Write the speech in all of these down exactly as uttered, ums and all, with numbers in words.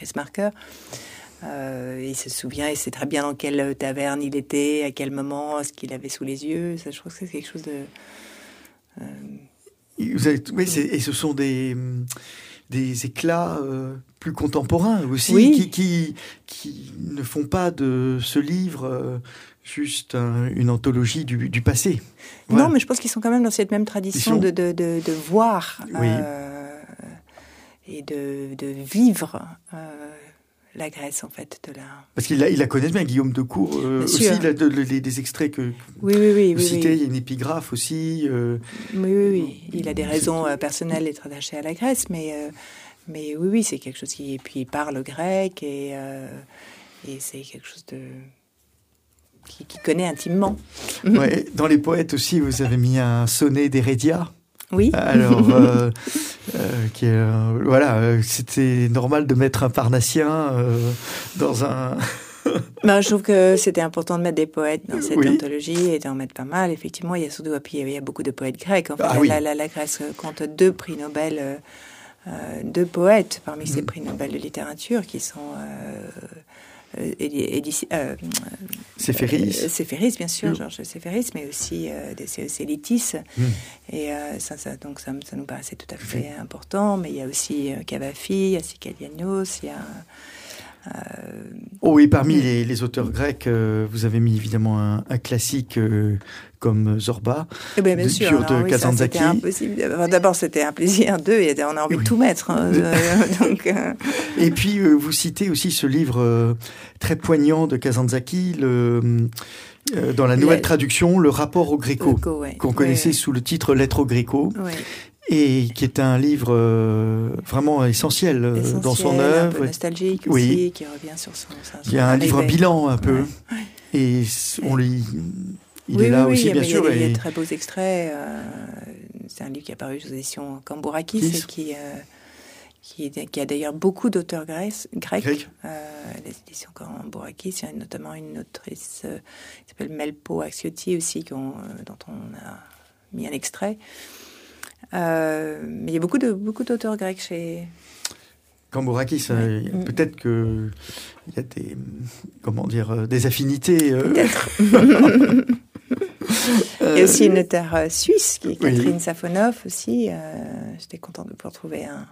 Marker. Euh, il se souvient, il sait très bien dans quelle taverne il était, à quel moment, ce qu'il avait sous les yeux. Ça, je trouve que c'est quelque chose de... Euh... Vous avez, oui, c'est, et ce sont des, des éclats euh, plus contemporains aussi, oui. qui, qui, qui ne font pas de ce livre euh, juste un, une anthologie du, du passé. Voilà. Non, mais je pense qu'ils sont quand même dans cette même tradition sont... de, de, de, de voir oui. euh, et de, de vivre euh, la Grèce, en fait. De la... Parce qu'il la, il la connaît bien, Guillaume de Cour. Euh, aussi, il a de, les, des extraits que oui, oui, oui, vous oui, citez, oui. il y a une épigraphe aussi. Euh, oui, oui, oui. Il a des raisons euh, personnelles d'être attaché à la Grèce, mais, euh, mais oui, oui, c'est quelque chose qui... Et puis, il parle grec, et, euh, et c'est quelque chose de... Qui, qui connaît intimement. Ouais, dans les poètes aussi, vous avez mis un sonnet d'Hérédia. Oui. Alors, euh, euh, qui est, euh, voilà, euh, c'était normal de mettre un Parnassien euh, dans un... ben, je trouve que c'était important de mettre des poètes dans cette oui. anthologie et d'en mettre pas mal. Effectivement, il y a surtout, puis il y a beaucoup de poètes grecs. En fait, ah, la, oui. la, la, la Grèce compte deux prix Nobel, euh, euh, deux poètes parmi ces mmh. prix Nobel de littérature qui sont... Euh, Euh, édici, euh, Séphéris. Euh, Séphéris, bien sûr, mmh. Georges Séphéris, mais aussi euh, c'est Litis. Mmh. Et euh, ça, ça, donc ça, ça nous paraissait tout à fait mmh. important. Mais il y a aussi euh, Cavafi, il y a Sikalianos, il y a... Euh... Oh, et parmi mmh. les, les auteurs grecs, euh, vous avez mis évidemment un, un classique euh, comme Zorba, eh bien, bien de, sûr, alors, de oui, Kazantzakis. C'était impossible. Enfin, d'abord, c'était un plaisir. Deux, on a envie oui. de tout mettre. Hein, donc, euh... Et puis, euh, vous citez aussi ce livre euh, très poignant de Kazantzakis, le... Euh, dans la nouvelle la... traduction, le rapport au Gréco, ouais. qu'on connaissait ouais. sous le titre Lettre au Gréco, ouais. et qui est un livre euh, vraiment essentiel, euh, essentiel dans son œuvre. Un peu nostalgique oui. aussi, qui revient sur son... son il y a un arrivée. livre bilan un peu, ouais. et on lit... Il oui, est là oui, aussi, oui, bien il sûr. Il y a et... de très beaux extraits. Euh, c'est un livre qui est apparu aux éditions Cambourakis et qui... Euh, Qui, qui a d'ailleurs beaucoup d'auteurs grecs. Grec. Euh, les éditions Cambourakis, il y a notamment une autrice euh, qui s'appelle Melpo Axiotti aussi, euh, dont on a mis un extrait. Euh, mais il y a beaucoup de beaucoup d'auteurs grecs chez... Cambourakis, ouais. euh, peut-être que il y a des comment dire des affinités. Euh... Peut-être. Il y a aussi une auteure suisse qui est Catherine oui. Safonov aussi. Euh, j'étais contente de pouvoir trouver un.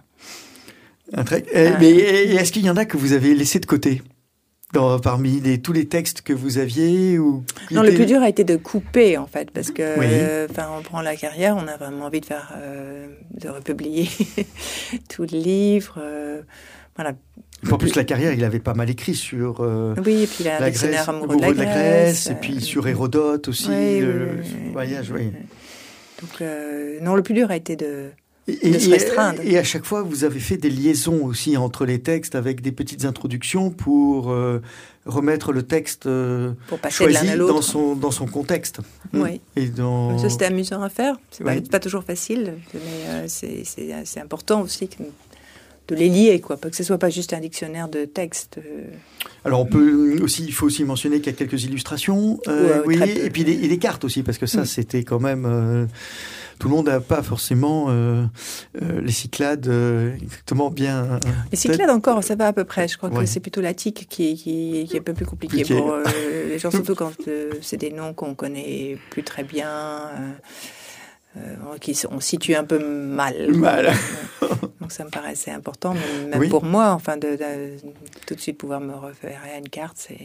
Un tra... euh, mais est-ce qu'il y en a que vous avez laissé de côté dans, parmi les, tous les textes que vous aviez ou... Non, était... le plus dur a été de couper, en fait, parce que oui. euh, on prend la carrière, on a vraiment envie de faire, euh, de republier tout le livre. Euh, voilà. En plus, la carrière, il avait pas mal écrit sur euh, oui, et puis la, la Grèce, amoureux de la, de la Grèce, Grèce et puis euh, sur Hérodote aussi, oui, le oui, oui, voyage, oui. Donc, euh, non, le plus dur a été de... Et, de se restreindre. Et à chaque fois, vous avez fait des liaisons aussi entre les textes avec des petites introductions pour euh, remettre le texte euh, pour passer choisi de l'un à l'autre. dans son, dans son contexte. Oui. Et dans... Ça, c'était amusant à faire. C'est oui. pas, pas toujours facile, mais euh, c'est, c'est, c'est important aussi que, de les lier, quoi. Pas que ce soit pas juste un dictionnaire de textes. Alors, on peut aussi, il faut aussi mentionner qu'il y a quelques illustrations. Euh, ouais, oui, et puis des, et des cartes aussi, parce que ça, mmh. c'était quand même... Euh, tout le monde n'a pas forcément euh, euh, les Cyclades euh, exactement bien... Euh, les Cyclades encore, ça va à peu près. Je crois ouais. que c'est plutôt la tique qui, qui, qui est un peu plus compliquée Compliqué. pour euh, les gens, surtout quand euh, c'est des noms qu'on connaît plus très bien, euh, euh, qui on situe un peu mal. Mal. Donc ça me paraissait important, mais même oui. pour moi, enfin, de, de, de tout de suite pouvoir me référer à une carte, c'est...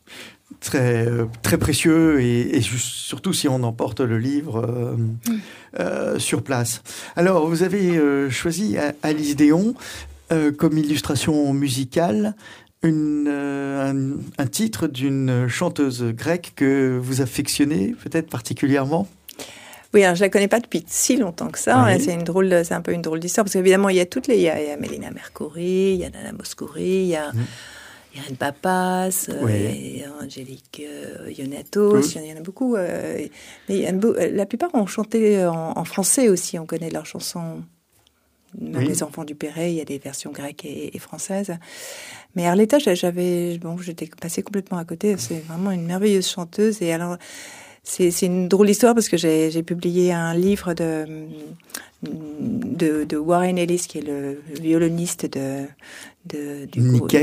Très, euh, très précieux et, et juste, surtout si on emporte le livre euh, mmh. euh, sur place. Alors, vous avez euh, choisi Alice Déon euh, comme illustration musicale, une, euh, un, un titre d'une chanteuse grecque que vous affectionnez peut-être particulièrement. Oui, alors je la connais pas depuis si longtemps que ça. Oui. C'est une drôle, c'est un peu une drôle d'histoire parce qu'évidemment il y a toutes les, il y a, il y a Mélina Mercouri, il y a Nana Mouskouri, il y a mmh. Irène Papas, oui. euh, Angélique euh, Ionatos, oui. il y en a beaucoup. Euh, mais il y a beau, la plupart ont chanté en, en français aussi, on connaît leurs chansons. Même oui. Les Enfants du Perret, il y a des versions grecques et, et françaises. Mais Arletta, j'avais, bon, j'étais passée complètement à côté. C'est vraiment une merveilleuse chanteuse. Et alors, c'est, c'est une drôle d'histoire parce que j'ai, j'ai publié un livre de, de, de Warren Ellis, qui est le violoniste de, de, du groupe.